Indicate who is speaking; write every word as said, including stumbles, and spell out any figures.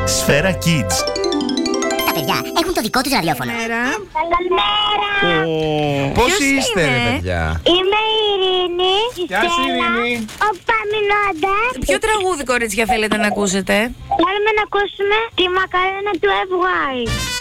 Speaker 1: Σφαίρα Kids.
Speaker 2: Τα παιδιά έχουν το δικό τους ραδιόφωνο.
Speaker 3: Καλημέρα.
Speaker 4: Πώς
Speaker 5: Ποιος
Speaker 4: είστε, ρε
Speaker 5: είναι?
Speaker 4: παιδιά?
Speaker 3: Είμαι η Ειρήνη.
Speaker 4: Γεια σου, Ειρήνη.
Speaker 3: Ο Παμινώντας.
Speaker 5: Ποιο τραγούδι, κορίτσια, θέλετε να ακούσετε?
Speaker 3: Θέλουμε να ακούσουμε τη Μακαρένα του εφ γουάι.